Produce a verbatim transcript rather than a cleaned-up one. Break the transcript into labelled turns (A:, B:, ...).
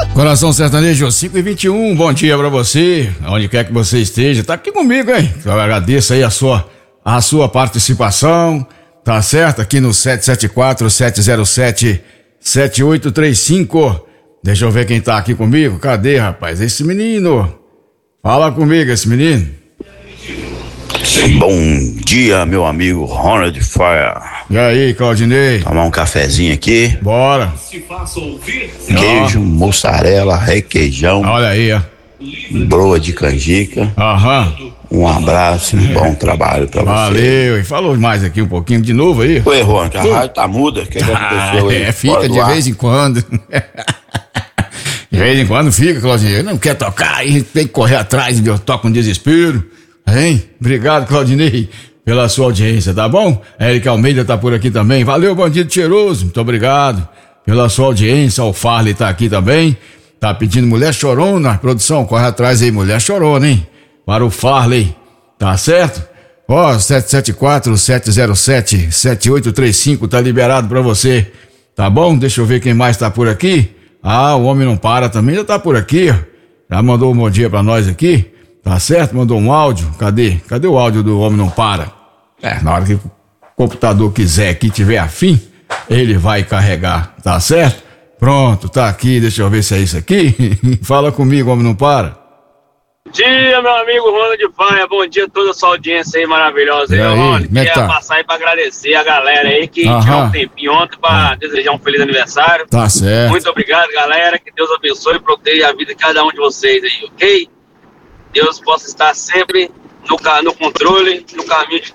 A: Coração Sertanejo cinco e vinte e um, bom dia pra você, onde quer que você esteja, tá aqui comigo, hein? Eu agradeço aí a sua, a sua participação, tá certo? Aqui no sete sete quatro, sete zero sete, sete oito três cinco. Deixa eu ver quem tá aqui comigo, cadê, rapaz? Esse menino, fala comigo, esse menino.
B: Bom dia, meu amigo Ronald Fire.
A: E aí, Claudinei?
B: Tomar um cafezinho aqui.
A: Bora.
B: Queijo, mussarela, requeijão.
A: Olha aí, ó.
B: Broa de canjica.
A: Aham.
B: Um abraço, um bom trabalho pra você.
A: Valeu, e falou mais aqui um pouquinho de novo aí.
B: Oi, Ronald, a rádio tá muda, o que que aconteceu aí?
A: É, fica de vez em quando. De vez em quando fica, Claudinei. Não quer tocar, aí a gente tem que correr atrás e eu toco um desespero. Hein? Obrigado, Claudinei, pela sua audiência, tá bom? Eric Almeida tá por aqui também. Valeu, bandido cheiroso. Muito obrigado pela sua audiência. O Farley tá aqui também. Tá pedindo Mulher Chorona. Produção, corre atrás aí, Mulher Chorona, hein? Para o Farley. Tá certo? Ó, sete sete quatro, sete zero sete, sete oito três cinco tá liberado pra você. Tá bom? Deixa eu ver quem mais tá por aqui. Ah, o Homem Não Para também já tá por aqui, ó. Já mandou um bom dia pra nós aqui. Tá certo? Mandou um áudio. Cadê? Cadê o áudio do Homem Não Para? É, na hora que o computador quiser aqui, tiver afim, ele vai carregar. Tá certo? Pronto, tá aqui. Deixa eu ver se é isso aqui. Fala comigo, Homem Não Para.
C: Bom dia, meu amigo Ronald Faia. Bom dia a toda a sua audiência aí maravilhosa.
A: E aí,
C: Ronald,
A: como é que
C: queria
A: tá?
C: passar aí pra agradecer a galera aí que
A: Aham.
C: tirou um tempinho ontem pra desejar um feliz aniversário.
A: Tá certo.
C: Muito obrigado, galera. Que Deus abençoe e proteja a vida de cada um de vocês aí, ok? Deus possa estar sempre no, ca- no controle, no caminho de